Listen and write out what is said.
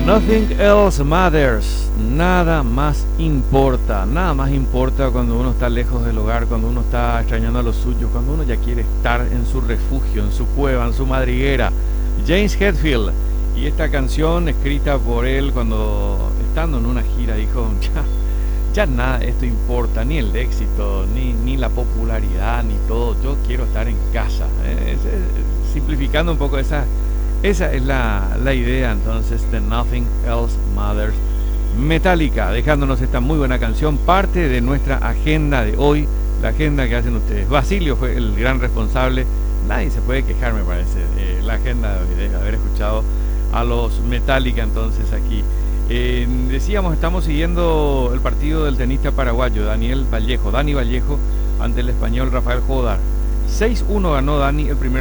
Nothing else matters. Nada más importa. Nada más importa cuando uno está lejos del hogar, cuando uno está extrañando a los suyos, cuando uno ya quiere estar en su refugio, en su cueva, en su madriguera. James Hetfield. Y esta canción escrita por él cuando estando en una gira dijo, ya nada, esto importa, ni el éxito, ni la popularidad, ni todo. Yo quiero estar en casa. Simplificando un poco esa es la idea entonces de Nothing Else Matters. Metallica, dejándonos esta muy buena canción, parte de nuestra agenda de hoy, la agenda que hacen ustedes. Basilio fue el gran responsable, nadie se puede quejar, me parece, de la agenda de hoy, de haber escuchado a los Metallica entonces aquí. Decíamos, estamos siguiendo el partido del tenista paraguayo Dani Vallejo, ante el español Rafael Jodar. 6-1 ganó Dani el primer